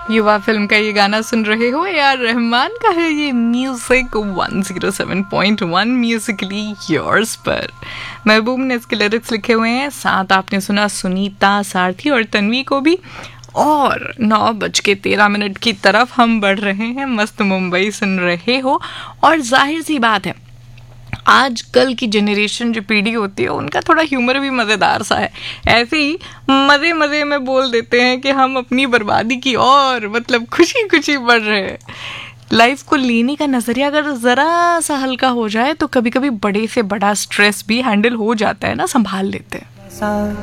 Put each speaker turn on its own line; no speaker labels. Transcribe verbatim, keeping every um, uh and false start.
युवा फिल्म का ये गाना सुन रहे हो, ए आर रहमान का है ये music one zero seven point one Musically yours पर। महबूब ने इसके लिरिक्स लिखे हुए हैं, साथ आपने सुना सुनीता, सारथी और तन्वी को भी। और नौ बज के तेरह मिनट की तरफ हम बढ़ रहे हैं, मस्त मुंबई सुन रहे हो। और जाहिर सी बात है, आजकल की जनरेशन जो पीढ़ी होती है उनका थोड़ा ह्यूमर भी मज़ेदार सा है। ऐसे ही मज़े मज़े में बोल देते हैं कि हम अपनी बर्बादी की और मतलब खुशी खुशी बढ़ रहे हैं। लाइफ को लेने का नज़रिया अगर ज़रा सा हल्का हो जाए तो कभी कभी बड़े से बड़ा स्ट्रेस भी हैंडल हो जाता है ना, संभाल लेते हैं।